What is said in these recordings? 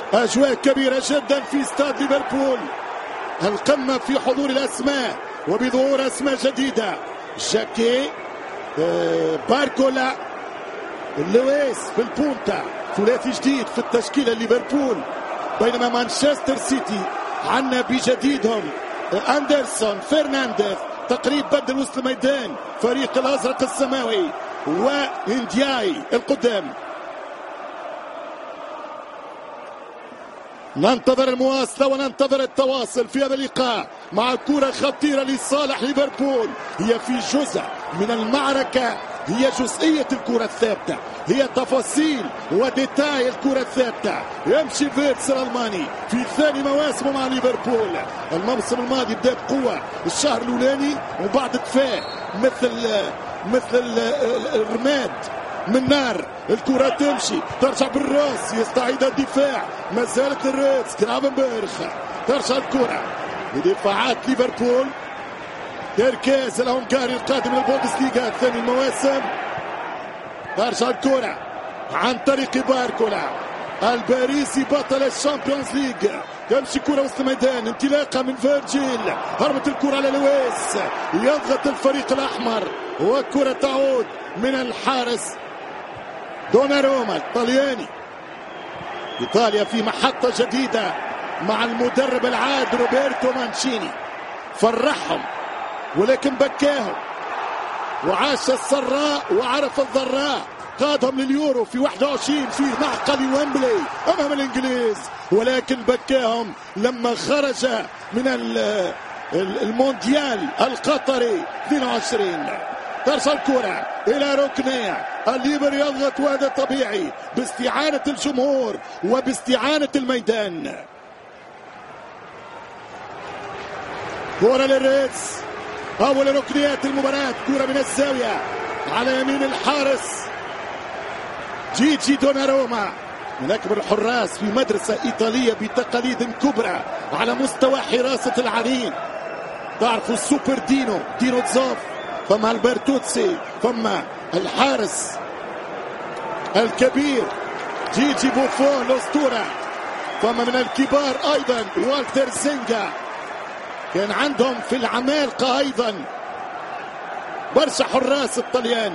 أجواء كبيرة جدا في استاد ليفربول، القمة في حضور الأسماء وبظهور أسماء جديدة. جاكي، باركولا، لويس في البونتا، ثلاثي جديد في التشكيلة ليفربول. بينما مانشستر سيتي عنا بجديدهم أندرسون، فرنانديز، تقريب بدل وسط الميدان فريق الأزرق السماوي، وإندياي القدام. ننتظر المواصلة وننتظر التواصل في هذا اللقاء مع كرة خطيرة لصالح ليفربول. هي في جزء من المعركة، هي جزئية الكرة الثابتة، هي تفاصيل وديتاي الكرة الثابتة. يمشي فيرتس الألماني في ثاني مواسمه مع ليفربول. الموسم الماضي بدأ بقوة الشهر الأولاني وبعد دفاع مثل الرماد من نار. الكرة تمشي ترجع بالراس، يستعيد الدفاع، ما زالت الريتس كرافنبرغ، ترجع الكرة لدفاعات ليفربول. تركيز الهنغاري القادم من البوندسليغا ثاني المواسم. ترجع الكرة عن طريق باركولا الباريسي بطل الشامبيونز ليج. تمشي كرة وسط الميدان، انطلاقة من فيرجيل، هرمت الكرة على لويس، يضغط الفريق الأحمر والكرة تعود من الحارس دوناروما الطلياني. إيطاليا في محطة جديدة مع المدرب العاد روبرتو مانشيني. فرحهم ولكن بكاهم، وعاش السراء وعرف الضراء. قادهم لليورو في 21 في معقل ويمبلي أمام الإنجليز، ولكن بكاهم لما خرج من المونديال القطري 22. ترسل الكرة إلى ركنية، الليبر يضغط وهذا طبيعي باستعانة الجمهور وباستعانة الميدان. كرة للريدز، أول ركنيات المباراة، كرة من الزاوية على يمين الحارس جيجي دوناروما، من أكبر الحراس في مدرسة إيطالية بتقاليد كبرى على مستوى حراسة العرين. تعرفوا السوبر دينو تزوف، فما البرتوتسي، فما الحارس الكبير جيجي بوفون الأسطورة، فما من الكبار أيضا والتر زينجا. كان عندهم في العمالقة أيضا برشا حراس الطليان.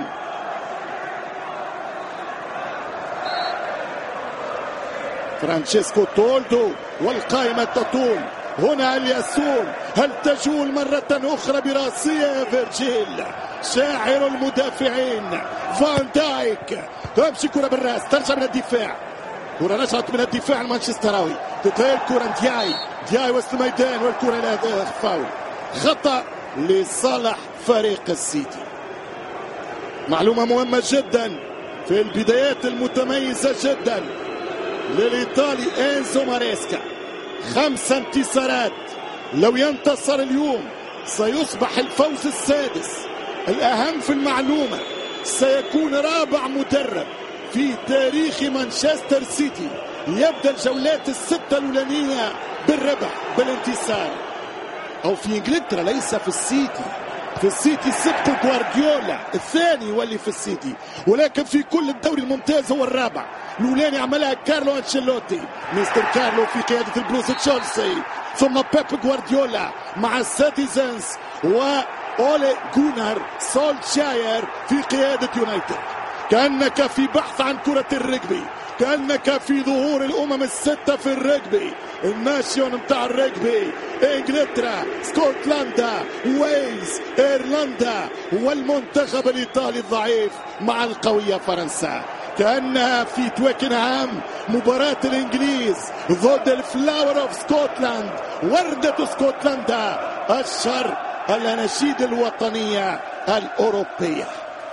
فرانشيسكو تولدو والقائمة تطول. هنا الياسون، هل تجول مرة أخرى براسية فيرجيل شاعر المدافعين فان دايك. تمشي كرة بالراس، ترجع من الدفاع، كرة رجعت من الدفاع المانشستراوي، تتهيأ الكرة دياي وسط الميدان، والكرة لا فاول، خطأ لصالح فريق السيتي. معلومة مهمة جدا في البدايات المتميزة جدا للإيطالي إنزو ماريسكا. 5 انتصارات، لو ينتصر اليوم سيصبح الفوز السادس. الأهم في المعلومة، سيكون رابع مدرب في تاريخ مانشستر سيتي يبدأ الجولات الستة الأولانية بالربح بالانتصار. أو في إنجلترا، ليس في السيتي. في السيتي سبقوا جوارديولا الثاني واللي في السيتي، ولكن في كل الدوري الممتاز هو الرابع. الأولاني عملها كارلو أنشيلوتي، مستر كارلو في قيادة البلوز تشيلسي، ثم بيب جوارديولا مع السيتيزنز، وأولي جونار سولشاير في قيادة يونايتد. كأنك في بحث عن كرة الرجبي، كأنك في ظهور الأمم الستة في الرجبي، الناشيون متاع الرجبي، إنجلترا، اسكتلندا، ويلز، إيرلندا، والمنتخب الإيطالي الضعيف مع القوية فرنسا. كأنها في تويكنهام مباراة الإنجليز ضد الفلاور اوف سكوتلاند، وردة اسكتلندا، الشر الأناشيد الوطنية الأوروبية.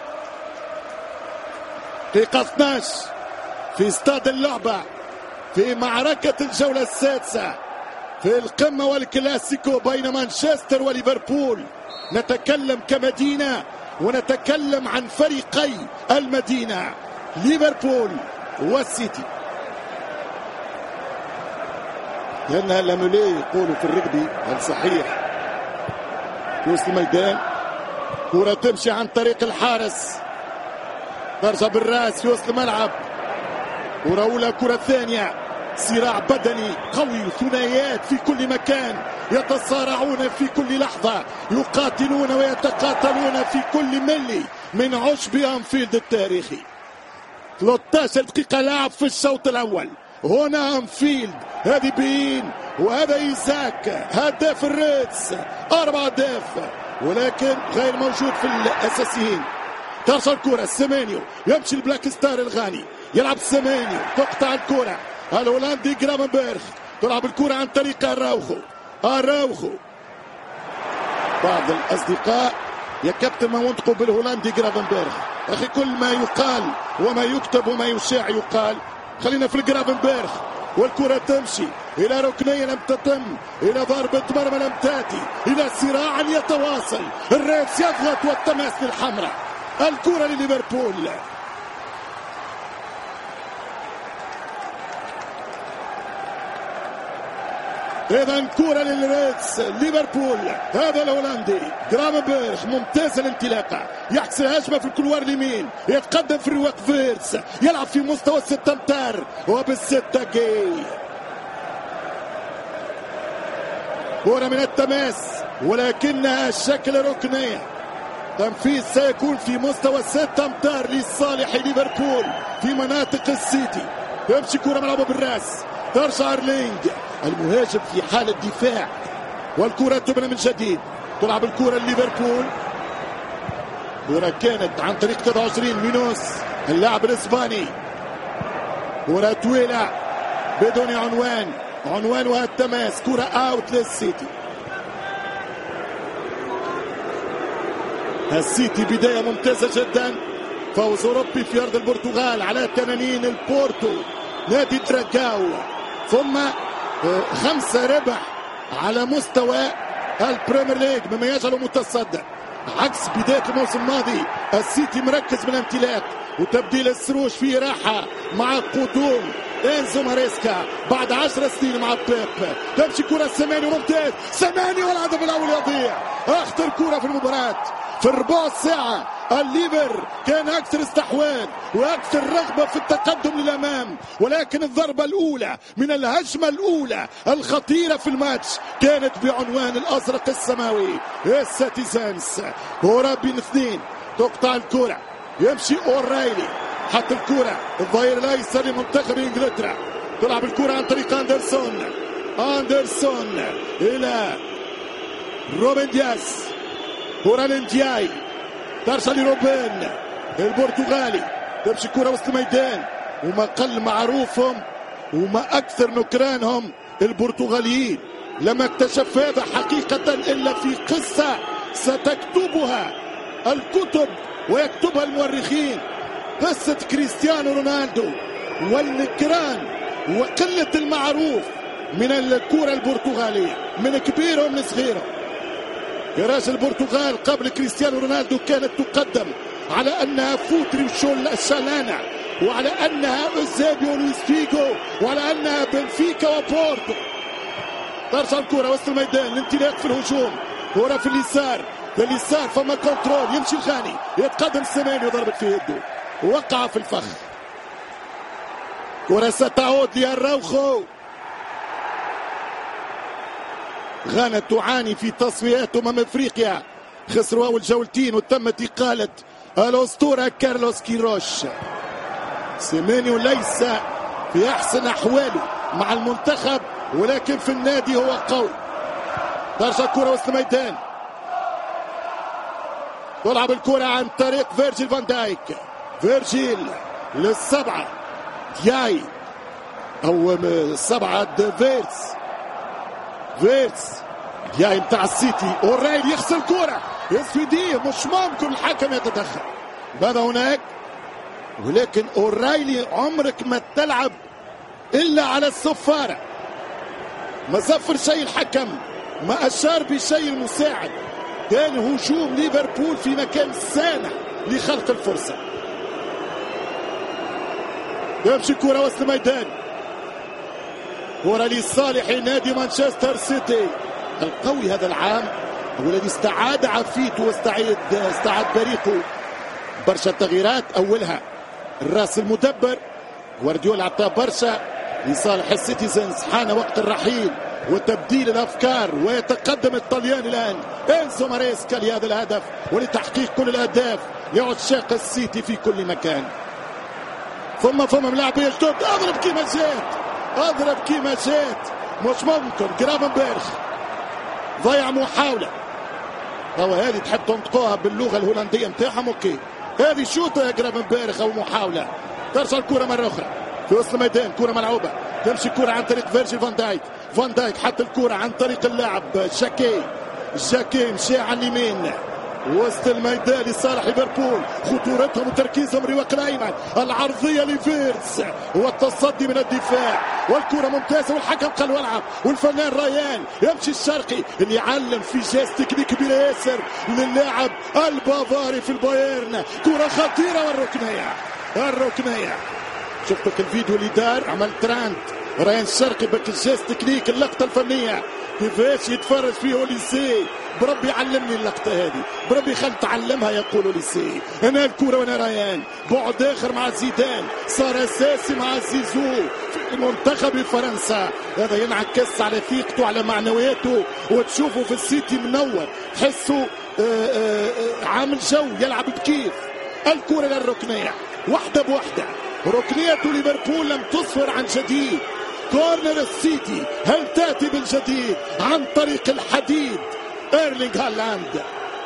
دقيقة 12 في استاد اللعبة، في معركة الجولة السادسة في القمة والكلاسيكو بين مانشستر وليفربول. نتكلم كمدينة ونتكلم عن فريقي المدينة ليفربول والسيتي. لأنها لامولي يقولوا في الرجبي، هل صحيح؟ في وسط الميدان، كرة تمشي عن طريق الحارس، ترجع بالراس في وسط الملعب، كرة أولى كرة ثانية، صراع بدني قوي، ثنائيات في كل مكان، يتصارعون في كل لحظة، يقاتلون ويتقاتلون في كل ملي من عشب أنفيلد التاريخي. 13 دقيقة لعب في الشوط الأول. هنا أنفيلد، هذه بين وهذا إيزاك هداف الريدز، 4 أهداف ولكن غير موجود في الأساسيين. ترجع الكرة سيمينيو، يمشي البلاك ستار الغاني، يلعب سيمينيو، تقطع الكرة الهولندي جرافنبرغ، تلعب الكرة عن طريق أراوخو. بعض الأصدقاء يا كابتن ما ينطقوا بالهولندي جرافنبرغ، أخي كل ما يقال وما يكتب وما يشاع يقال. خلينا في الجرافنبرغ، والكرة تمشي إلى ركنية لم تتم، إلى ضربة مرمى لم تأتي، إلى صراع يتواصل. الريدز يضغط والتماس للحمراء، الكرة لليفربول. إذا كرة للريدز، ليفربول. هذا الهولندي جرافنبرغ ممتاز الانطلاقة، يحسن هجمة في الكلوار اليمين، يتقدم في الرواق فيرتس، يلعب في مستوى 6 أمتار وبالستة جاي. كرة من التماس ولكنها شكل ركنية. تنفيذ سيكون في مستوى 6 أمتار لصالح ليفربول في مناطق السيتي. يمشي كرة ملعوبة بالراس، ترجع أرلينج المهاجم في حالة دفاع، والكرة تبنى من جديد. تلعب الكرة لليفربول، كرة كانت عن طريق 23 مينوس اللاعب الإسباني. كرة طويلة بدون عنوان والتماس، كرة اوت للسيتي. السيتي بداية ممتازة جدا، فوز أوروبي في أرض البرتغال على تنانين البورتو نادي دراغاو، ثم 5 ربح على مستوى البريمير ليج مما يجعله متصدر. عكس بداية الموسم الماضي السيتي مركز من الانطلاق، وتبديل السروج فيه راحة مع قدوم إنزو ماريسكا بعد 10 سنين مع بيب. تمشي كرة سيمينيو، ممتاز سيمينيو، والهدف الأول يضيع. أخطر كرة في المباراة في ربع ساعة. الليفر كان أكثر استحواذ وأكثر رغبة في التقدم للأمام، ولكن الضربة الأولى من الهجمة الأولى الخطيرة في الماتش كانت بعنوان الأزرق السماوي السيتيزنز. كرة بين 2، تقطع الكرة، يمشي أورايلي، حط الكرة الظهير الأيسر لمنتخب إنجلترا. تلعب الكرة عن طريق أندرسون إلى روبن دياز. كرة لندياي، ترجع لروبن البرتغالي، تمشي كرة وسط الميدان. وما قل معروفهم وما أكثر نكرانهم البرتغاليين، لما اكتشف هذا حقيقة إلا في قصة ستكتبها الكتب ويكتبها المؤرخين، قصة كريستيانو رونالدو والنكران وقلة المعروف من الكرة البرتغالية من كبيرهم لصغيرهم. يا راجل البرتغال قبل كريستيانو رونالدو كانت تقدم على أنها فوتري وشالانا، وعلى أنها أوزيبيو ولويس فيجو، وعلى أنها بنفيكا وبورتو. ترجع الكرة وسط الميدان، الانطلاق في الهجوم، كرة في اليسار فما كنترول، يمشي الغاني، يتقدم سيمينيو، ضربت في يده وقع في الفخ. كرة ستعود لأراوخو. غانا تعاني في تصفيات أفريقيا، خسروا أول جولتين وتمت إقالة الأسطورة كارلوس كيروش. سيمينيو ليس في أحسن أحواله مع المنتخب، ولكن في النادي هو قوي. ترجع الكرة وسط الميدان، تلعب الكرة عن طريق فيرجيل فان دايك، فيرجيل للسبعة دياي أو السبعة فيرتس دياي متاع السيتي. أورايل يخسر الكرة، يسفيديه، مش ممكن الحكم يتدخل. ماذا هناك؟ ولكن أورايلي عمرك ما تلعب إلا على الصفارة، ما زفر شيء الحكم، ما أشار بشيء المساعد. كان هجوم ليفربول في مكان سانح لخلق الفرصة. يمشي كرة وسط الميدان، كرة لصالح نادي مانشستر سيتي القوي هذا العام، والذي استعاد عافيته واستعاد بريقه. برشا تغييرات، أولها الراس المدبر، جوارديولا عطاه برشا لصالح السيتيزنز. حان وقت الرحيل وتبديل الافكار، ويتقدم الطليان الان انزو ماريسكا لهذا الهدف ولتحقيق كل الاهداف لعشاق السيتي في كل مكان. ثم ملاعبية جدد، اضرب كيما جات، اضرب كيما جات، مش ممكن. جرافنبرغ ضيع محاولة، هو هذه تحب تنطقوها باللغة الهولندية نتاعهم، اوكي هذه شوطة يا جرافنبرغ او محاولة. ترجع الكرة مرة أخرى في وسط الميدان، كرة ملعوبة، تمشي الكرة عن طريق فيرجيل فان دايك. فان دايك حط الكرة عن طريق اللاعب جاكي مشى على اليمين وسط الميدان لصالح ليفربول. خطورتهم وتركيزهم الرواق الايمن، العرضيه لفيرتس والتصدي من الدفاع، والكره ممتازه والحكم قال والعب. والفنان ريان يمشي الشرقي اللي يعلم في جاز تكنيك كبيره ياسر للاعب البافاري في البايرن. كره خطيره والركنيه. شفتك الفيديو اللي دار عمل ترانت ريان الشرقي بالجاز تكنيك، اللقطه الفنيه كيفاش يتفرج فيه اوليسي. بربي علمني اللقطه هذه، بربي خل تعلمها يقول اوليسي. هنا الكره وانا ريان بعد اخر مع زيدان، صار اساسي مع زيزو في منتخب فرنسا. هذا ينعكس على ثقته على معنوياته، وتشوفه في السيتي منور، تحسه عامل جو يلعب بكيف. الكره للركنيه واحده بواحده، ركنيه ليفربول لم تصفر عن جديد. كورنر السيتي، هل تأتي بالجديد عن طريق الحديد إيرلينغ هالاند؟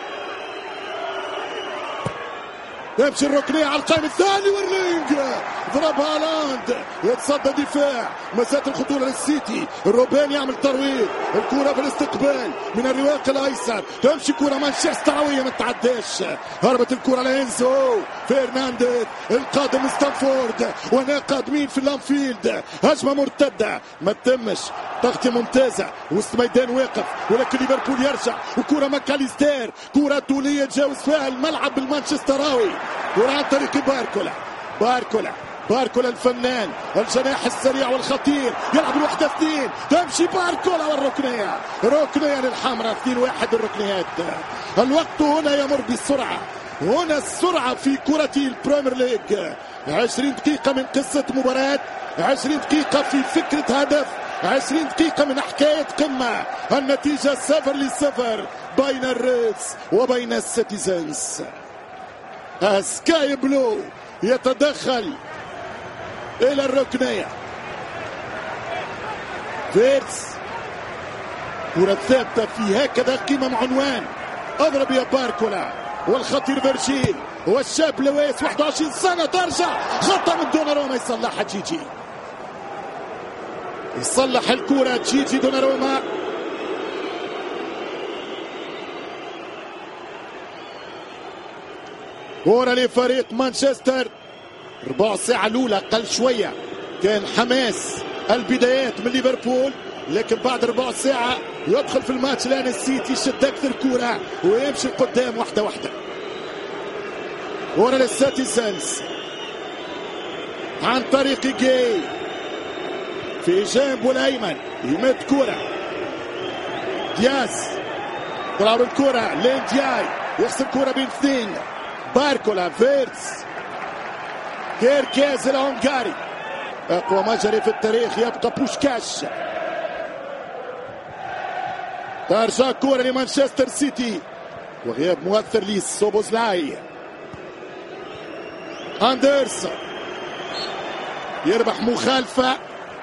يمشي الركنية على القائم الثاني، ويرلينغ ضرب هالاند، يتصدى دفاع، مسات الخطورة للسيتي. روبين يعمل ترويض، الكرة في الاستقبال من الرواق الايسر، تمشي كرة مانشستراوية ما تعداش، هربت الكرة لإنزو فرنانديز القادم من ستانفورد، وهنا قادمين في اللانفيلد. هجمة مرتدة ما تتمش، تغطية ممتازة وسط ميدان واقف، ولكن ليفربول يرجع، وكرة ماكاليستير، كرة طولية تجاوز فيها الملعب المانشستراوي، كرة عن طريق باركولا الفنان، الجناح السريع والخطير، يلعب الوحدة اثنين، تمشي باركولا والركنية، ركنية للحمراء. 2-1 الركنيات. الوقت هنا يمر بسرعة، هنا السرعة في كرة البريمير ليج. 20 دقيقة من قصة مباراة، 20 دقيقة في فكرة هدف، 20 دقيقة من حكاية قمة. النتيجة 0-0 بين الريدز وبين السيتيزنز. سكاي بلو يتدخل إلى الركنية. فيرتس كرة ثابتة في هكذا قيمة مع عنوان، أضرب يا باركولا، والخطير فيرجيل، والشاب لويس 21 سنة، ترجع خطأ من دوناروما، يصلحها جيجي، يصلح الكرة جيجي دوناروما. كرة لفريق مانشستر. ربع ساعة الأولى قل شوية كان حماس البدايات من ليفربول، لكن بعد ربع ساعة يدخل في الماتش الآن السيتي، يشد أكثر كرة ويمشي قدام واحدة واحدة. كرة للسيتيزنز عن طريق جاي في جانبه الأيمن، يمد كرة دياز، تلعب الكرة لين دياي، يخسر كرة بين اثنين، باركولا فيرتس، كيركيز الهنغاري، اقوى مجري في التاريخ يبقى بوشكاش. ترجع كرة لمانشستر سيتي وغياب مؤثر لسوبوزلاي. اندرسون يربح مخالفة،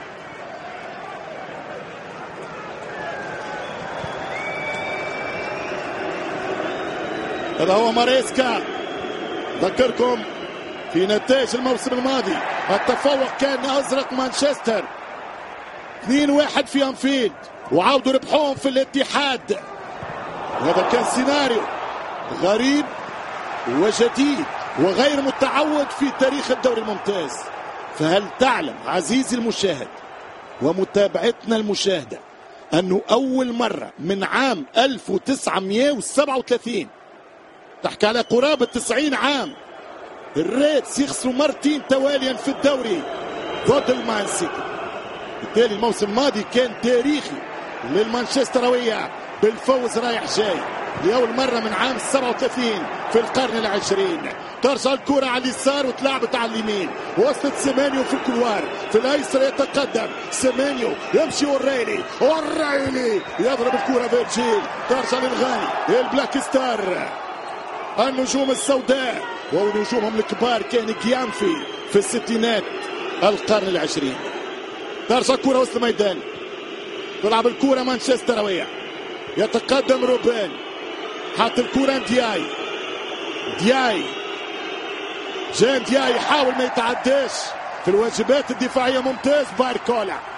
هذا هو ماريسكا. ذكركم في نتائج الموسم الماضي التفوق كان أزرق مانشستر 2-1 في أنفيلد، وعودوا ربحوهم في الاتحاد. وهذا كان سيناريو غريب وجديد وغير متعود في تاريخ الدوري الممتاز. فهل تعلم عزيزي المشاهد ومتابعتنا المشاهدة أنه أول مرة من عام 1937، تحكي على قرابة 90 عام، الريدز يخسروا مرتين تواليا في الدوري ضد المان سيتي. بالتالي الموسم الماضي كان تاريخي للمانشستراوية بالفوز رايح جاي. لأول مرة من عام 37 في القرن العشرين. ترجع الكرة على اليسار وتلعبت على اليمين، وصلت سيمينيو في الكوار، في الايسر يتقدم سيمينيو، يمشي والريلي يضرب الكرة فيرجيل، ترجع للغاني البلاك ستار، النجوم السوداء ونجومهم الكبار كان جيانفي في الستينات القرن العشرين. ترجع الكرة وسط الميدان، تلعب الكرة مانشستروية، يتقدم روبين، حط الكرة دياي جان دياي يحاول ما يتعداش في الواجبات الدفاعية، ممتاز باركولا.